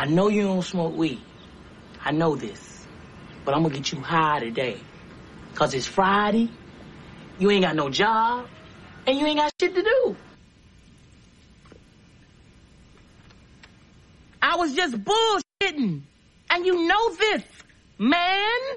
I know you don't smoke weed. I know this. But I'm gonna get you high today. 'Cause it's Friday, you ain't got no job, and you ain't got shit to do. I was just bullshitting. And you know this, man.